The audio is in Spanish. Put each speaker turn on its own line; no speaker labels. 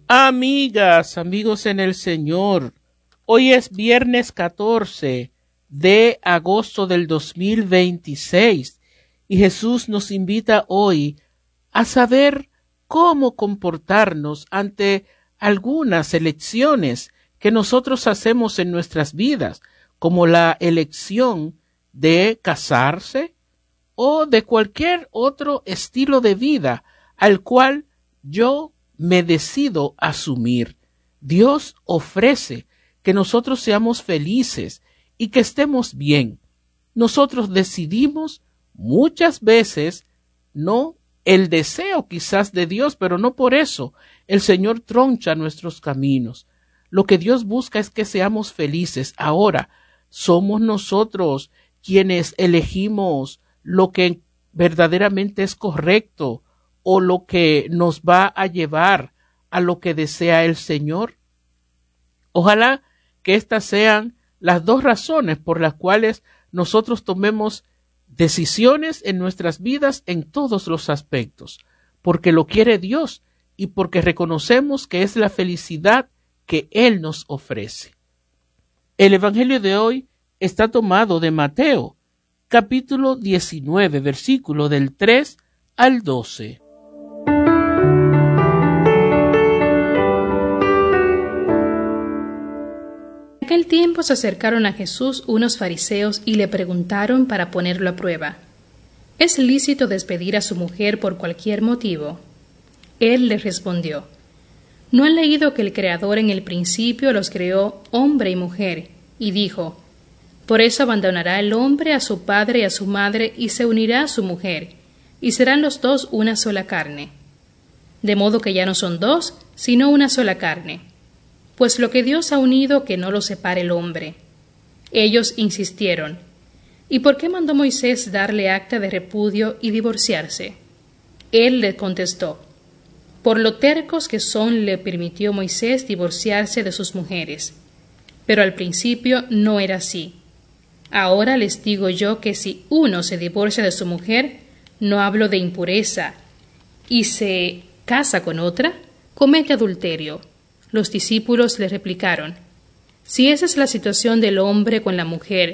Amigas, amigos en el Señor, hoy es viernes 14 de agosto del 2026 y Jesús nos invita hoy a saber cómo comportarnos ante algunas elecciones que nosotros hacemos en nuestras vidas, como la elección de casarse o de cualquier otro estilo de vida al cual yo me decido asumir. Dios ofrece que nosotros seamos felices y que estemos bien. Nosotros decidimos muchas veces no el deseo quizás de Dios, pero no por eso el Señor troncha nuestros caminos. Lo que Dios busca es que seamos felices. Ahora, somos nosotros quienes elegimos lo que verdaderamente es correcto o lo que nos va a llevar a lo que desea el Señor. Ojalá que estas sean las dos razones por las cuales nosotros tomemos decisiones en nuestras vidas en todos los aspectos, porque lo quiere Dios y porque reconocemos que es la felicidad que Él nos ofrece. El Evangelio de hoy está tomado de Mateo, capítulo 19, versículo del 3 al 12.
En aquel tiempo se acercaron a Jesús unos fariseos y le preguntaron para ponerlo a prueba: ¿es lícito despedir a su mujer por cualquier motivo? Él les respondió: ¿no han leído que el Creador en el principio los creó hombre y mujer? Y dijo: por eso abandonará el hombre a su padre y a su madre y se unirá a su mujer, y serán los dos una sola carne. De modo que ya no son dos, sino una sola carne. Pues lo que Dios ha unido, que no lo separe el hombre. Ellos insistieron: ¿y por qué mandó Moisés darle acta de repudio y divorciarse? Él le contestó: por lo tercos que son, le permitió Moisés divorciarse de sus mujeres. Pero al principio no era así. Ahora les digo yo que si uno se divorcia de su mujer, no hablo de impureza, y se casa con otra, comete adulterio. Los discípulos le replicaron: si esa es la situación del hombre con la mujer,